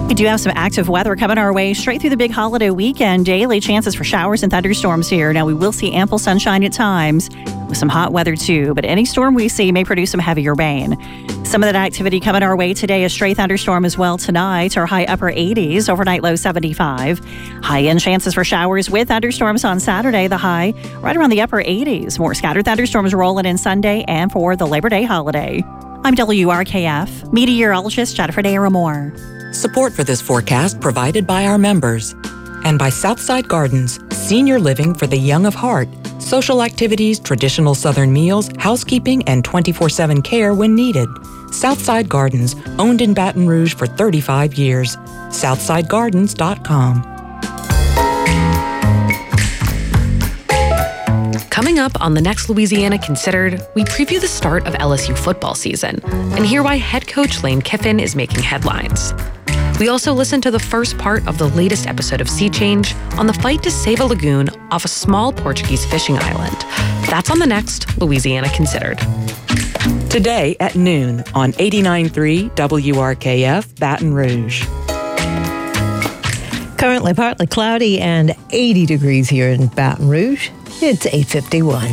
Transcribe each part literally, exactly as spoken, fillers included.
We do have some active weather coming our way straight through the big holiday weekend. Daily chances for showers and thunderstorms here. Now, we will see ample sunshine at times with some hot weather too, but any storm we see may produce some heavier rain. Some of that activity coming our way today, a stray thunderstorm as well tonight. Our high upper eighties, overnight low seventy-five. High-end chances for showers with thunderstorms on Saturday, the high right around the upper eighties. More scattered thunderstorms rolling in Sunday and for the Labor Day holiday. I'm W R K F meteorologist Jennifer Daramore. Support for this forecast provided by our members and by Southside Gardens, senior living for the young of heart, social activities, traditional Southern meals, housekeeping, and twenty-four seven care when needed. Southside Gardens, owned in Baton Rouge for thirty-five years. southside gardens dot com. Coming up on the next Louisiana Considered, we preview the start of L S U football season and hear why head coach Lane Kiffin is making headlines. We also listen to the first part of the latest episode of Sea Change on the fight to save a lagoon off a small Portuguese fishing island. That's on the next Louisiana Considered. Today at noon on eighty-nine point three W R K F Baton Rouge. Currently partly cloudy and eighty degrees here in Baton Rouge. It's eight fifty-one.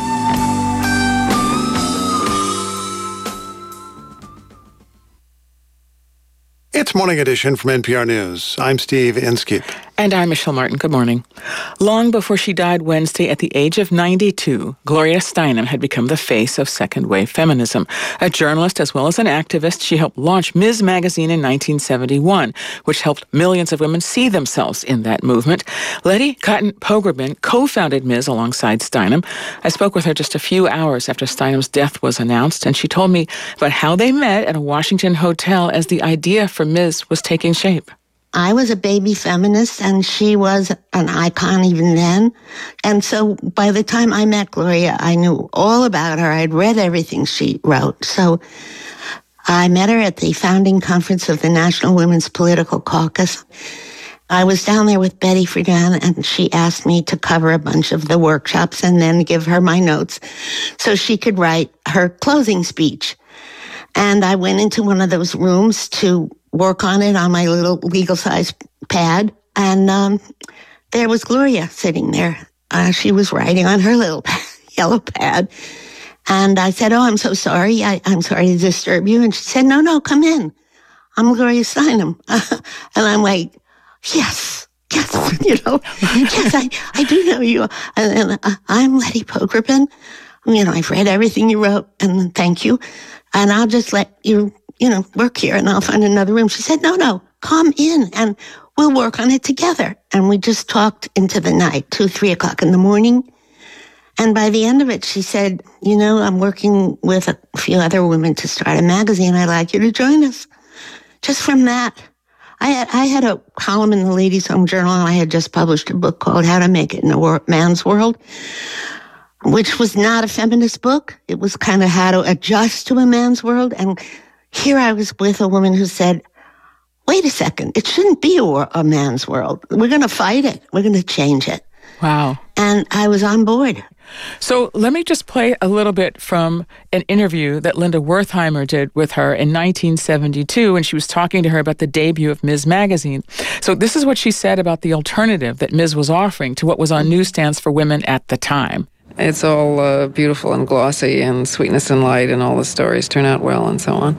It's Morning Edition from N P R News. I'm Steve Inskeep. And I'm Michelle Martin. Good morning. Long before she died Wednesday at the age of ninety-two, Gloria Steinem had become the face of second-wave feminism. A journalist as well as an activist, she helped launch Miz Magazine in nineteen seventy-one, which helped millions of women see themselves in that movement. Letty Cotton Pogrebin co-founded Miz alongside Steinem. I spoke with her just a few hours after Steinem's death was announced, and she told me about how they met at a Washington hotel as the idea for Miz was taking shape. I was a baby feminist, and she was an icon even then. And so by the time I met Gloria, I knew all about her. I'd read everything she wrote. So I met her at the founding conference of the National Women's Political Caucus. I was down there with Betty Friedan, and she asked me to cover a bunch of the workshops and then give her my notes so she could write her closing speech. And I went into one of those rooms to work on it on my little legal-sized pad. And um, there was Gloria sitting there. Uh, she was writing on her little yellow pad. And I said, oh, I'm so sorry. I, I'm sorry to disturb you. And she said, no, no, come in. I'm Gloria Steinem. And I'm like, yes, yes, you know, yes, I, I do know you. And, and uh, I'm Letty Pogrebin. You know, I've read everything you wrote, and thank you. And I'll just let you, you know, work here, and I'll find another room. She said, no, no, come in, and we'll work on it together. And we just talked into the night, two, three o'clock in the morning. And by the end of it, she said, you know, I'm working with a few other women to start a magazine. I'd like you to join us. Just from that, I had, I had a column in the Ladies' Home Journal, and I had just published a book called How to Make It in a Wor- Man's World, which was not a feminist book. It was kind of how to adjust to a man's world. And here I was with a woman who said, wait a second, it shouldn't be a, war- a man's world. We're going to fight it. We're going to change it. Wow. And I was on board. So let me just play a little bit from an interview that Linda Wertheimer did with her in nineteen seventy-two when she was talking to her about the debut of Miz Magazine. So this is what she said about the alternative that Miz was offering to what was on newsstands for women at the time. It's all uh, beautiful and glossy, and sweetness and light, and all the stories turn out well and so on.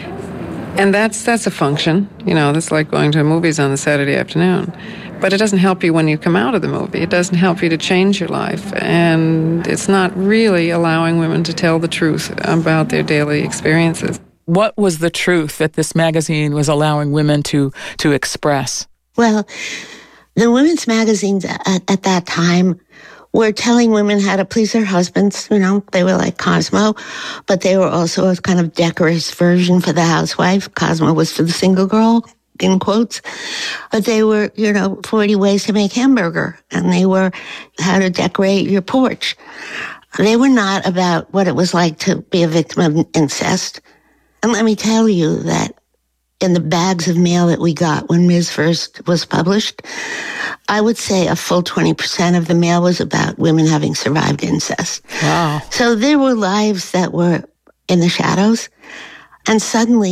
And that's that's a function, you know, that's like going to movies on a Saturday afternoon. But it doesn't help you when you come out of the movie. It doesn't help you to change your life. And it's not really allowing women to tell the truth about their daily experiences. What was the truth that this magazine was allowing women to, to express? Well, the women's magazines at, at that time were telling women how to please their husbands. You know, they were like Cosmo, but they were also a kind of decorous version for the housewife. Cosmo was for the single girl, in quotes. But they were, you know, forty ways to make hamburger, and they were how to decorate your porch. They were not about what it was like to be a victim of incest. And let me tell you that in the bags of mail that we got when Miz first was published, I would say a full twenty percent of the mail was about women having survived incest. Wow. So there were lives that were in the shadows. And suddenly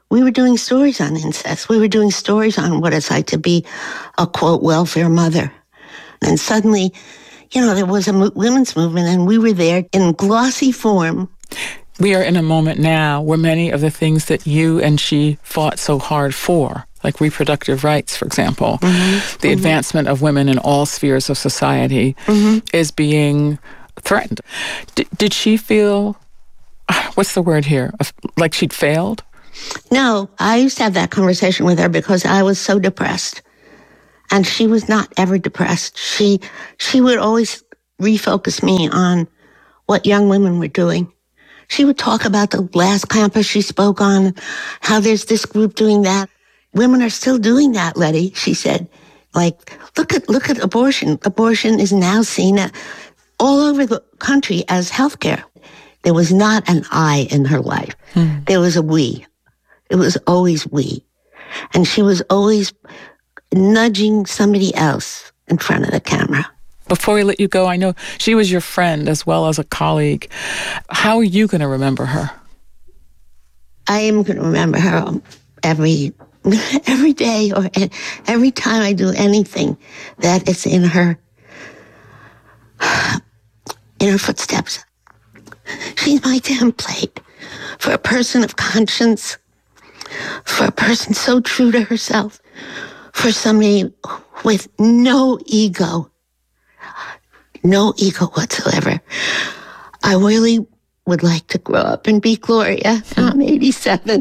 we were doing stories on incest. We were doing stories on what it's like to be a, quote, welfare mother. And suddenly, you know, there was a mo- women's movement, and we were there in glossy form. We are in a moment now where many of the things that you and she fought so hard for, like reproductive rights, for example, mm-hmm. the mm-hmm. advancement of women in all spheres of society, mm-hmm. is being threatened. D- did she feel, what's the word here, like she'd failed? No, I used to have that conversation with her because I was so depressed. And she was not ever depressed. She she would always refocus me on what young women were doing. She would talk about the last campus she spoke on, how there's this group doing that. Women are still doing that, Letty, she said. Like, look at look at abortion. Abortion is now seen all over the country as healthcare. There was not an I in her life. Hmm. There was a we. It was always we. And she was always nudging somebody else in front of the camera. Before we let you go, I know she was your friend as well as a colleague. How are you going to remember her? I am going to remember her every every day or every time I do anything that it's in her in her footsteps. She's my template for a person of conscience, for a person so true to herself, for somebody with no ego, no ego whatsoever. I really would like to grow up and be Gloria. I'm eighty-seven.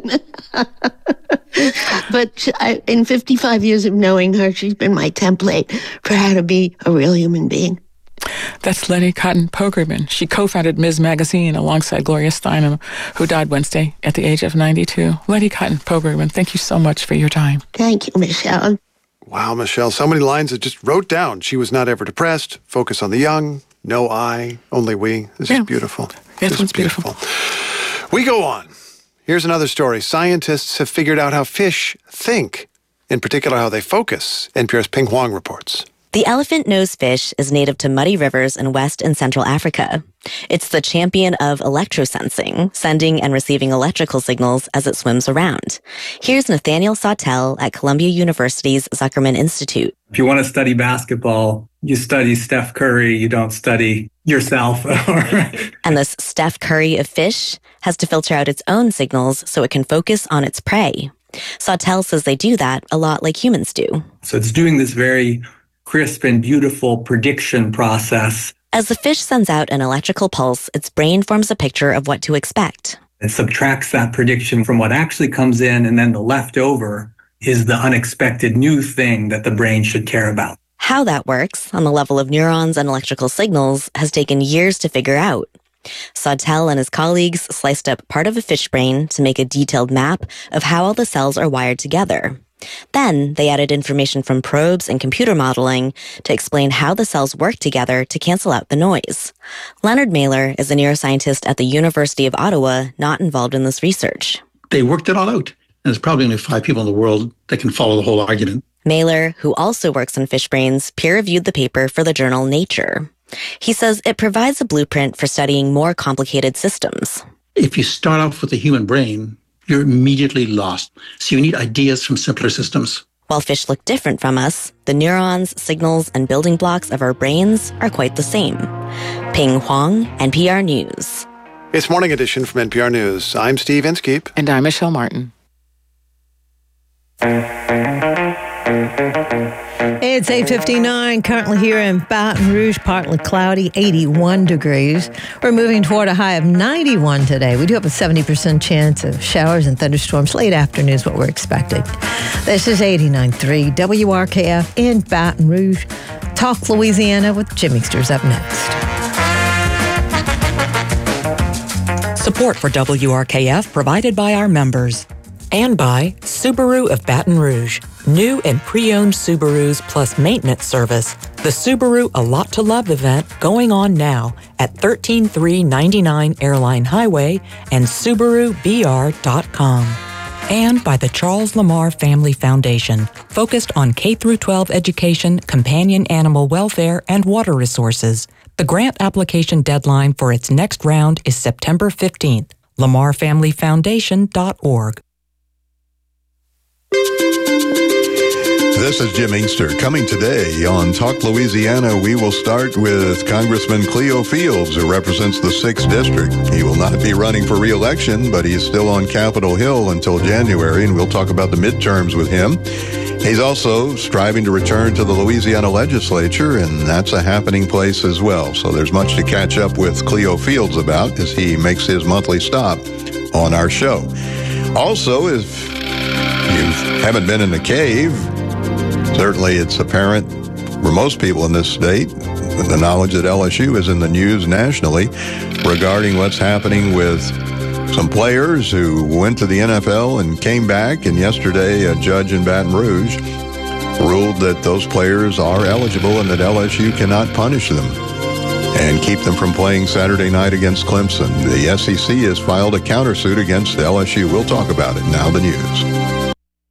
But I, in fifty-five years of knowing her, she's been my template for how to be a real human being. That's Letty Cotton Pogrebin. She co-founded Miz Magazine alongside Gloria Steinem, who died Wednesday at the age of ninety-two. Letty Cotton Pogrebin, thank you so much for your time. Thank you, Michelle. Wow, Michelle, so many lines that just wrote down. She was not ever depressed, focus on the young, no I, only we. This yeah. is beautiful. This one's beautiful. beautiful. We go on. Here's another story. Scientists have figured out how fish think, in particular how they focus. N P R's Ping Huang reports. The elephant-nose fish is native to muddy rivers in West and Central Africa. It's the champion of electrosensing, sending and receiving electrical signals as it swims around. Here's Nathaniel Sawtelle at Columbia University's Zuckerman Institute. If you want to study basketball, you study Steph Curry, you don't study yourself. And this Steph Curry of fish has to filter out its own signals so it can focus on its prey. Sawtelle says they do that a lot like humans do. So it's doing this very crisp and beautiful prediction process. As the fish sends out an electrical pulse, its brain forms a picture of what to expect. It subtracts that prediction from what actually comes in, and then the leftover is the unexpected new thing that the brain should care about. How that works on the level of neurons and electrical signals has taken years to figure out. Sawtelle and his colleagues sliced up part of a fish brain to make a detailed map of how all the cells are wired together. Then they added information from probes and computer modeling to explain how the cells work together to cancel out the noise. Leonard Mailer is a neuroscientist at the University of Ottawa, not involved in this research. They worked it all out. And there's probably only five people in the world that can follow the whole argument. Mailer, who also works on fish brains, peer-reviewed the paper for the journal Nature. He says it provides a blueprint for studying more complicated systems. If you start off with the human brain, you're immediately lost. So you need ideas from simpler systems. While fish look different from us, the neurons, signals, and building blocks of our brains are quite the same. Ping Huang, N P R News. It's Morning Edition from N P R News. I'm Steve Inskeep. And I'm Michelle Martin. It's eight fifty-nine, currently here in Baton Rouge, partly cloudy, eighty-one degrees. We're moving toward a high of ninety-one today. We do have a seventy percent chance of showers and thunderstorms late afternoon is what we're expecting. This is eighty-nine point three W R K F in Baton Rouge. Talk Louisiana with Jim Easter's up next. Support for W R K F provided by our members. And by Subaru of Baton Rouge. New and pre-owned Subarus plus maintenance service. The Subaru A Lot to Love event going on now at thirteen three ninety-nine Airline Highway and Subaru B R dot com. And by the Charles Lamar Family Foundation, focused on K through twelve education, companion animal welfare, and water resources. The grant application deadline for its next round is September fifteenth. lamar family foundation dot org. This is Jim Inkster. Coming today on Talk Louisiana, we will start with Congressman Cleo Fields, who represents the sixth District. He will not be running for re-election, but he's still on Capitol Hill until January, and we'll talk about the midterms with him. He's also striving to return to the Louisiana legislature, and that's a happening place as well. So there's much to catch up with Cleo Fields about as he makes his monthly stop on our show. Also, if you haven't been in the cave, certainly it's apparent for most people in this state, the knowledge that L S U is in the news nationally regarding what's happening with some players who went to the N F L and came back, and yesterday a judge in Baton Rouge ruled that those players are eligible and that L S U cannot punish them and keep them from playing Saturday night against Clemson. The S E C has filed a countersuit against L S U. We'll talk about it. Now the news.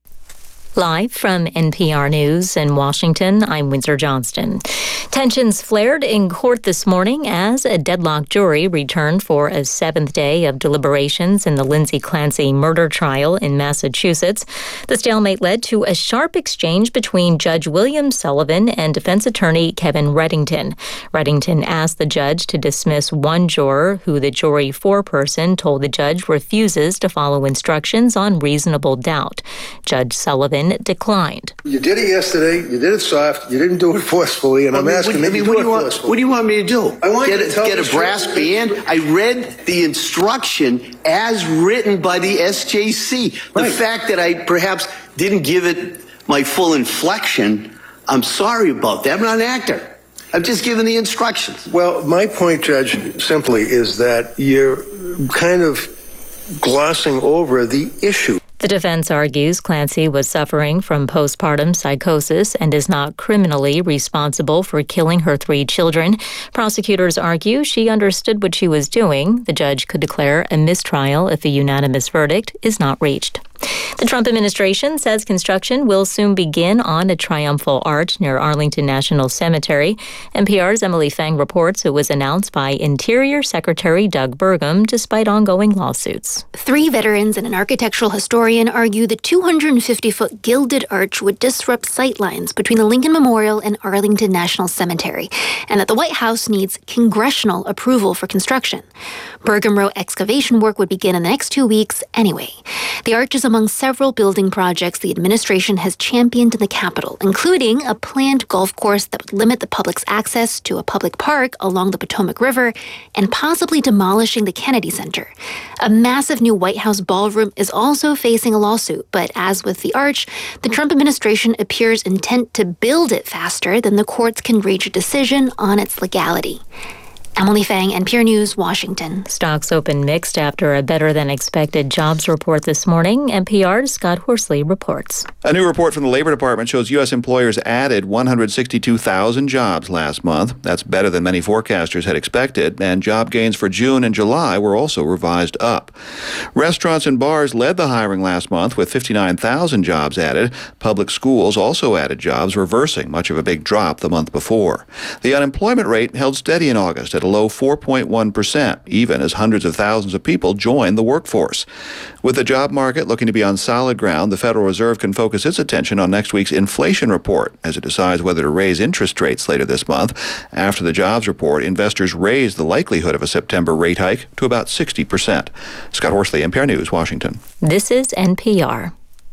Live from N P R News in Washington, I'm Windsor Johnston. Tensions flared in court this morning as a deadlocked jury returned for a seventh day of deliberations in the Lindsay Clancy murder trial in Massachusetts. The stalemate led to a sharp exchange between Judge William Sullivan and defense attorney Kevin Reddington. Reddington asked the judge to dismiss one juror who the jury foreperson told the judge refuses to follow instructions on reasonable doubt. Judge Sullivan declined. You did it yesterday. You did it soft. You didn't do it forcefully. And well, I'm asking what, I mean, what, do you want, what do you want me to do? I want get you to tell get a brass band. I read the instruction as written by the S J C. The right. fact that I perhaps didn't give it my full inflection, I'm sorry about that. I'm not an actor. I'm just giving the instructions. Well, my point, Judge, simply is that you're kind of glossing over the issue. The defense argues Clancy was suffering from postpartum psychosis and is not criminally responsible for killing her three children. Prosecutors argue she understood what she was doing. The judge could declare a mistrial if a unanimous verdict is not reached. The Trump administration says construction will soon begin on a triumphal arch near Arlington National Cemetery. N P R's Emily Fang reports it was announced by Interior Secretary Doug Burgum despite ongoing lawsuits. Three veterans and an architectural historian argue the two hundred fifty foot gilded arch would disrupt sightlines between the Lincoln Memorial and Arlington National Cemetery, and that the White House needs congressional approval for construction. Burgum wrote excavation work would begin in the next two weeks anyway. The arch is among several building projects the administration has championed in the Capitol, including a planned golf course that would limit the public's access to a public park along the Potomac River and possibly demolishing the Kennedy Center. A massive new White House ballroom is also facing a lawsuit, but as with the arch, the Trump administration appears intent to build it faster than the courts can reach a decision on its legality. Emily Fang, N P R News, Washington. Stocks open mixed after a better-than-expected jobs report this morning. N P R's Scott Horsley reports. A new report from the Labor Department shows U S employers added one hundred sixty-two thousand jobs last month. That's better than many forecasters had expected, and job gains for June and July were also revised up. Restaurants and bars led the hiring last month with fifty-nine thousand jobs added. Public schools also added jobs, reversing much of a big drop the month before. The unemployment rate held steady in August at a low four point one percent, even as hundreds of thousands of people joined the workforce. With the job market looking to be on solid ground, the Federal Reserve can focus its attention on next week's inflation report as it decides whether to raise interest rates later this month. After the jobs report, investors raised the likelihood of a September rate hike to about sixty percent. Scott Horsley, N P R News, Washington. This is N P R.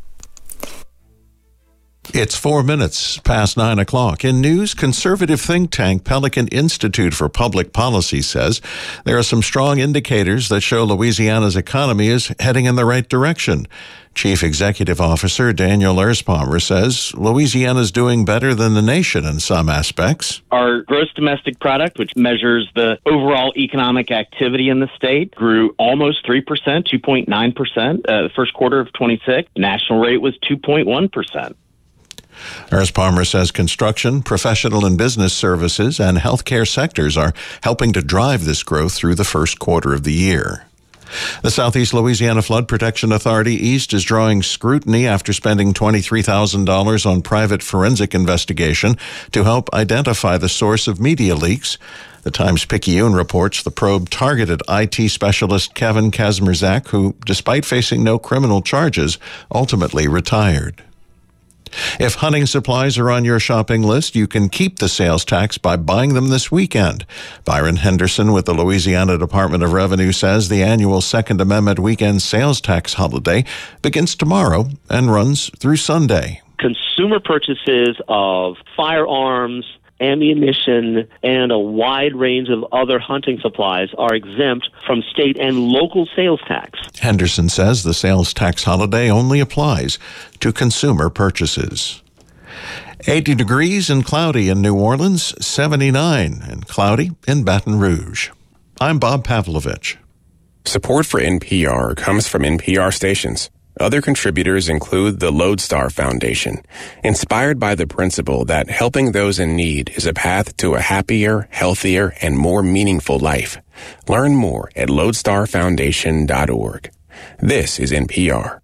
It's four minutes past nine o'clock. In news, conservative think tank Pelican Institute for Public Policy says there are some strong indicators that show Louisiana's economy is heading in the right direction. Chief Executive Officer Daniel Erzpalmer says Louisiana's doing better than the nation in some aspects. Our gross domestic product, which measures the overall economic activity in the state, grew almost three percent, two point nine percent, uh, the first quarter of twenty-six. National rate was two point one percent. Erzpalmer says construction, professional and business services, and healthcare sectors are helping to drive this growth through the first quarter of the year. The Southeast Louisiana Flood Protection Authority East is drawing scrutiny after spending twenty-three thousand dollars on private forensic investigation to help identify the source of media leaks. The Times-Picayune reports the probe targeted I T specialist Kevin Kazmierzak, who, despite facing no criminal charges, ultimately retired. If hunting supplies are on your shopping list, you can keep the sales tax by buying them this weekend. Byron Henderson with the Louisiana Department of Revenue says the annual Second Amendment weekend sales tax holiday begins tomorrow and runs through Sunday. Consumer purchases of firearms, ammunition, and a wide range of other hunting supplies are exempt from state and local sales tax. Henderson says the sales tax holiday only applies to consumer purchases. eighty degrees and cloudy in New Orleans, seventy-nine and cloudy in Baton Rouge. I'm Bob Pavlovich. Support for N P R comes from N P R stations. Other contributors include the Lodestar Foundation, inspired by the principle that helping those in need is a path to a happier, healthier, and more meaningful life. Learn more at lodestar foundation dot org. This is N P R.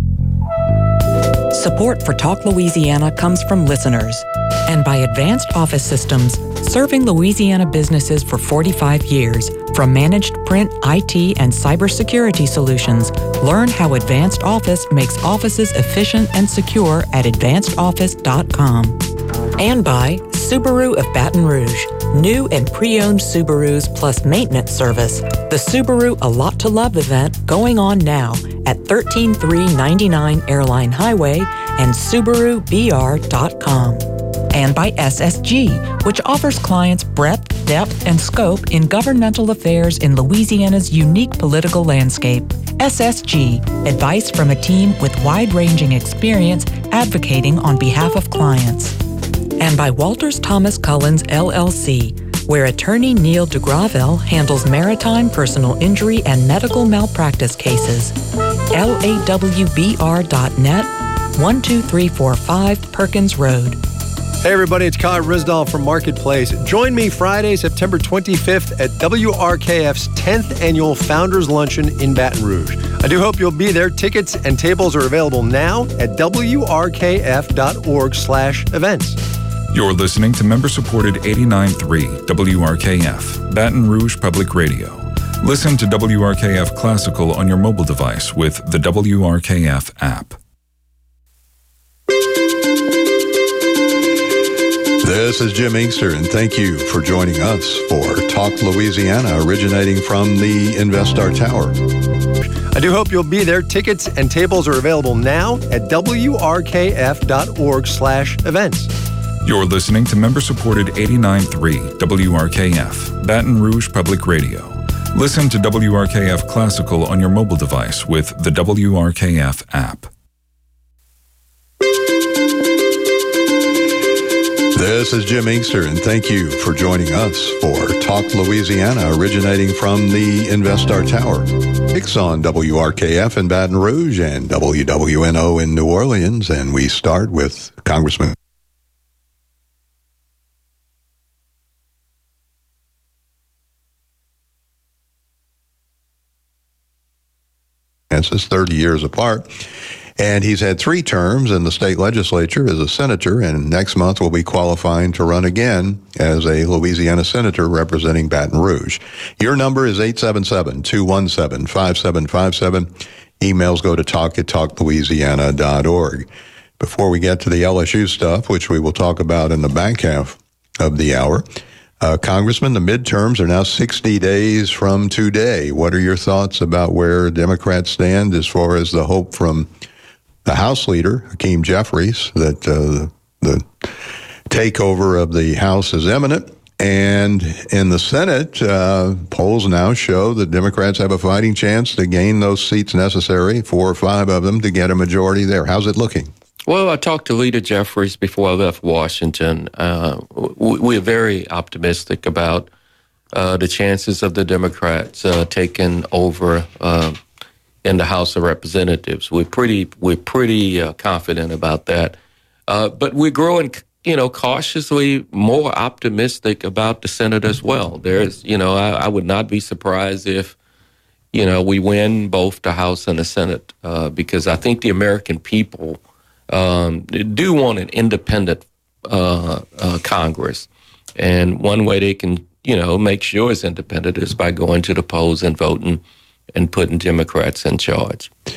Support for Talk Louisiana comes from listeners and by Advanced Office Systems, serving Louisiana businesses for forty-five years. From managed print, I T, and cybersecurity solutions, learn how Advanced Office makes offices efficient and secure at advanced office dot com. And by Subaru of Baton Rouge, new and pre-owned Subarus plus maintenance service. The Subaru A Lot to Love event going on now at thirteen three ninety-nine Airline Highway and Subaru B R dot com. And by S S G, which offers clients breadth, depth, and scope in governmental affairs in Louisiana's unique political landscape. S S G, advice from a team with wide-ranging experience advocating on behalf of clients. And by Walters Thomas Collins, L L C, where attorney Neil DeGravel handles maritime personal injury and medical malpractice cases. L A W B R dot net, one two three four five Perkins Road. Hey everybody, it's Kyle Risdall from Marketplace. Join me Friday, September twenty-fifth at W R K F's tenth Annual Founders Luncheon in Baton Rouge. I do hope you'll be there. Tickets and tables are available now at W R K F dot org slash events. You're listening to member-supported eighty-nine point three W R K F, Baton Rouge Public Radio. Listen to W R K F Classical on your mobile device with the W R K F app. This is Jim Inkster, and thank you for joining us for Talk Louisiana, originating from the InvestStar Tower. I do hope you'll be there. Tickets and tables are available now at W R K F dot org slash events. You're listening to member-supported eighty-nine point three W R K F, Baton Rouge Public Radio. Listen to W R K F Classical on your mobile device with the W R K F app. This is Jim Inkster, and thank you for joining us for Talk Louisiana, originating from the InvestStar Tower. It's on W R K F in Baton Rouge and W W N O in New Orleans, and we start with Congressman It's thirty years apart. And he's had three terms in the state legislature as a senator, and next month will be qualifying to run again as a Louisiana senator representing Baton Rouge. Your number is eight seven seven, two one seven, five seven five seven. Emails go to talk at talk louisiana dot org. Before we get to the L S U stuff, which we will talk about in the back half of the hour, uh, Congressman, the midterms are now sixty days from today. What are your thoughts about where Democrats stand as far as the hope from the House leader, Hakeem Jeffries, that uh, the takeover of the House is imminent? And in the Senate, uh, polls now show that Democrats have a fighting chance to gain those seats necessary, four or five of them, to get a majority there. How's it looking? Well, I talked to Leader Jeffries before I left Washington. Uh, we're very optimistic about uh, the chances of the Democrats uh, taking over uh, in the House of Representatives. We're pretty, we're pretty uh, confident about that. Uh, but we're growing, you know, cautiously more optimistic about the Senate as well. There's, you know, I, I would not be surprised if, you know, we win both the House and the Senate uh, because I think the American people um, do want an independent uh, uh, Congress. And one way they can, you know, make sure it's independent is by going to the polls and voting and putting Democrats in charge.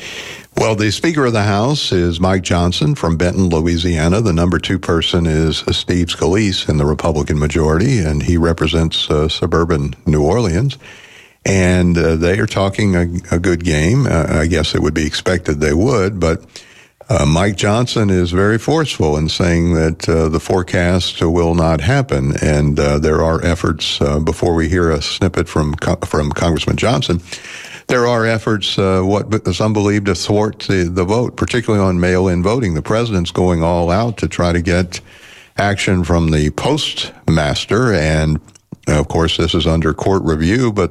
Well, the Speaker of the House is Mike Johnson from Benton, Louisiana. The number two person is Steve Scalise in the Republican majority, and he represents uh, suburban New Orleans. And uh, they are talking a, a good game. Uh, I guess it would be expected they would, but uh, Mike Johnson is very forceful in saying that uh, the forecast will not happen. And uh, there are efforts, uh, before we hear a snippet from from Congressman Johnson, there are efforts, uh, what some believe, to thwart the, the vote, particularly on mail-in voting. The president's going all out to try to get action from the postmaster, and of course, this is under court review, but